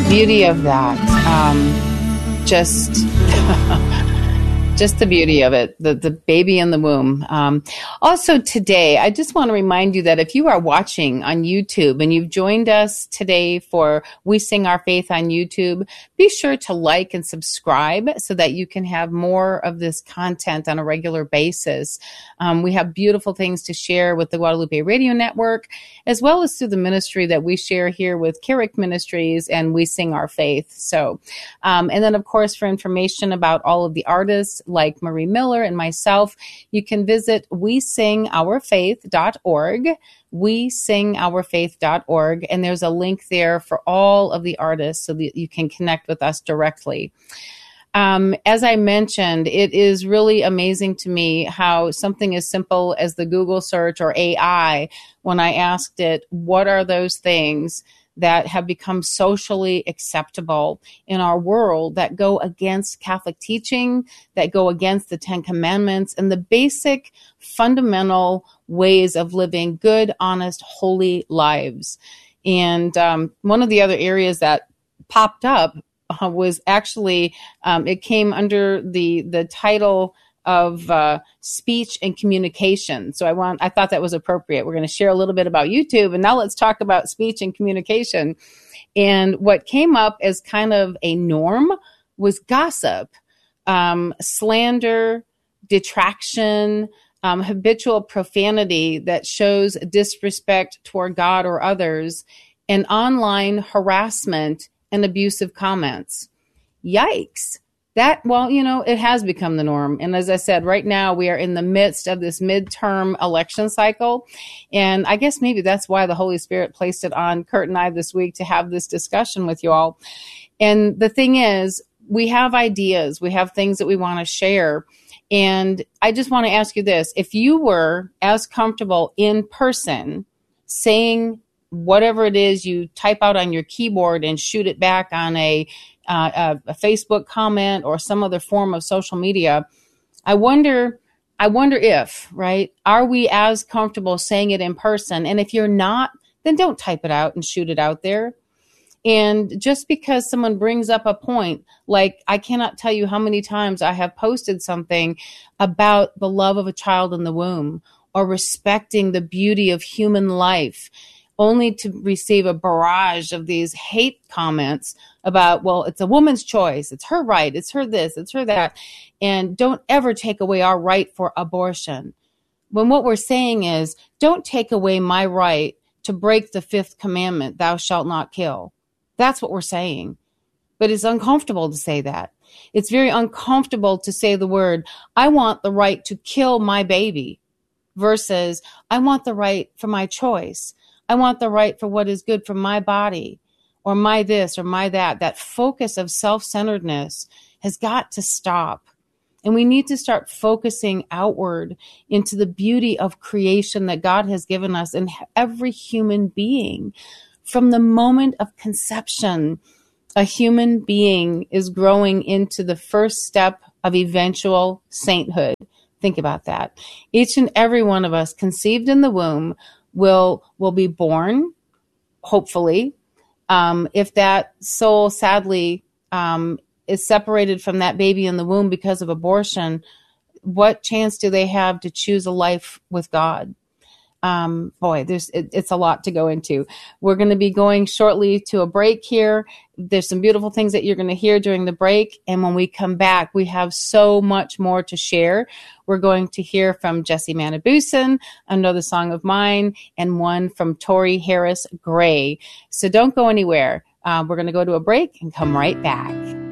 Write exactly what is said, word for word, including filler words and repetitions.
beauty of that. Um, just... Just the beauty of it, the, the baby in the womb. Um, also today, I just want to remind you that if you are watching on YouTube and you've joined us today for We Sing Our Faith on YouTube, be sure to like and subscribe so that you can have more of this content on a regular basis. Um, we have beautiful things to share with the Guadalupe Radio Network, as well as through the ministry that we share here with Carrick Ministries and We Sing Our Faith. So, um, and then of course, for information about all of the artists, like Marie Miller and myself, you can visit we sing our faith dot org, we sing our faith dot org, and there's a link there for all of the artists so that you can connect with us directly. Um, as I mentioned, it is really amazing to me how something as simple as the Google search or A I, when I asked it, what are those things that have become socially acceptable in our world that go against Catholic teaching, that go against the Ten Commandments and the basic fundamental ways of living good, honest, holy lives. And um, one of the other areas that popped up uh, was actually, um, it came under the the title of uh, speech and communication. So I want, I thought that was appropriate. We're going to share a little bit about YouTube, and now let's talk about speech and communication. And what came up as kind of a norm was gossip, um, slander, detraction, um, habitual profanity that shows disrespect toward God or others, and online harassment and abusive comments. Yikes. That, well, you know, it has become the norm. And as I said, right now we are in the midst of this midterm election cycle. And I guess maybe that's why the Holy Spirit placed it on Kurt and I this week to have this discussion with you all. And the thing is, we have ideas, we have things that we want to share. And I just want to ask you this. If you were as comfortable in person saying whatever it is you type out on your keyboard and shoot it back on a Uh, a, a Facebook comment or some other form of social media, I wonder, I wonder if, right, are we as comfortable saying it in person? And if you're not, then don't type it out and shoot it out there. And just because someone brings up a point, like I cannot tell you how many times I have posted something about the love of a child in the womb or respecting the beauty of human life, only to receive a barrage of these hate comments about, well, it's a woman's choice. It's her right. It's her this. It's her that. And don't ever take away our right for abortion. When what we're saying is, don't take away my right to break the fifth commandment, thou shalt not kill. That's what we're saying. But it's uncomfortable to say that. It's very uncomfortable to say the word, I want the right to kill my baby, versus I want the right for my choice. I want the right for what is good for my body, or my this or my that. That focus of self-centeredness has got to stop. And we need to start focusing outward into the beauty of creation that God has given us in every human being. From the moment of conception, a human being is growing into the first step of eventual sainthood. Think about that. Each and every one of us conceived in the womb will will be born, hopefully. Um, if that soul sadly um, is separated from that baby in the womb because of abortion, what chance do they have to choose a life with God? Um, boy, there's it, it's a lot to go into. We're going to be going shortly to a break here. There's some beautiful things that you're going to hear during the break. And when we come back, we have so much more to share. We're going to hear from Jesse Manibusan, Another Song of Mine, and one from Tori Harris Gray. So don't go anywhere. Uh, we're going to go to a break and come right back.